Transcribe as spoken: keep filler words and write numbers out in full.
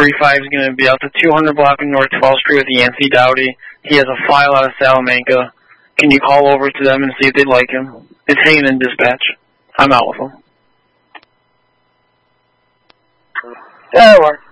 thirty-five is going to be out to two hundred block of North twelfth Street with Yancey Dowdy. He has a file out of Salamanca. Can you call over to them and see if they'd like him? It's hanging in dispatch. I'm out with him. That'll work.